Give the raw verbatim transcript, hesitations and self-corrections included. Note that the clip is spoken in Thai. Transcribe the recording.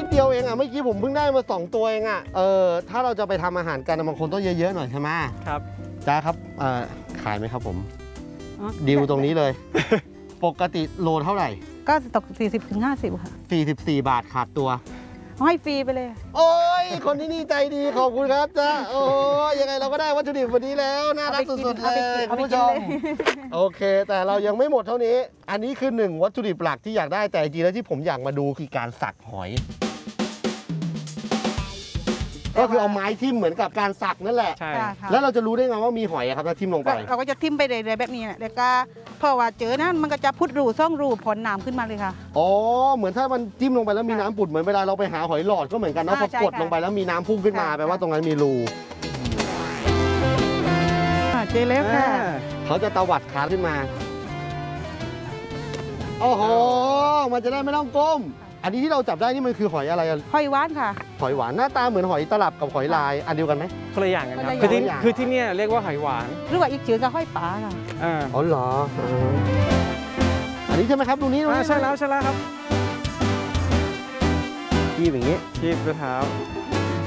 ดเดียวเองอ่ะเมื่อกี้ผมเพิ่งได้มาสองตัวเองอ่ะเออถ้าเราจะไปทำอาหารกันบางคนต้องเยอะๆหน่อยใช่ไหมครับจ้าครับเอ่อขายไหมครับผมดิวตรงนี้เลยปกติโลเท่าไหร่ก็ตก สี่สิบถึงห้าสิบ ค่ะสี่สิบสี่บาทขาดตัวให้ฟรีไปเลยโอ้ยคนที่นี่ใจดีขอบคุณครับจ้าโอ้ยยังไงเราก็ได้วัตถุดิบวันนี้แล้วน่ารักสุดๆเลยคุณผู้ชมโอเคแต่เรายังไม่หมดเท่านี้อันนี้คือหนึ่งวัตถุดิบหลักที่อยากได้แต่จริงๆแล้วที่ผมอยากมาดูคือการสักหอยก็คือเอาไม้ทิ่มเหมือนกับการสักนั่นแหละใช่แล้วเราจะรู้ได้ไงว่ามีหอยครับถ้าทิ่มลงไปเราก็จะทิ่มไปเรื่อยๆแบบนี้แหละแล้วก็พอว่าเจอนั้นมันก็จะพุดรูซ่องรูผลน้ำขึ้นมาเลยค่ะอ๋อเหมือนถ้ามันจิ้มลงไปแล้วมีน้ำปุดเหมือนเวลาเราไปหาหอยหลอดก็เหมือนกันนะพอกดลงไปแล้วมีน้ำพุ่งขึ้นมาแปลว่าตรงนั้นมีรูเจอแล้วค่ะเขาจะตวัดขาขึ้นมาโอ้โหมันจะได้ไม่ต้องก้มอันนี้ที่เราจับได้นี่มันคือหอยอะไรหอยหวานค่ะหอยหวานหน้าตาเหมือนหอยตลับกับหอยลายอันเดียวกันไหมคนละอย่างกันครับคือที่คือที่นี่เรียกว่าหอยหวานหรือว่าอีกชื่อก็หอยป๋าค่ะอ๋อเหรออันนี้ใช่ไหมครับดูนี้ดูนี้ใช่แล้วใช่แล้วครับคีบอย่างนี้คีบด้วยเท้า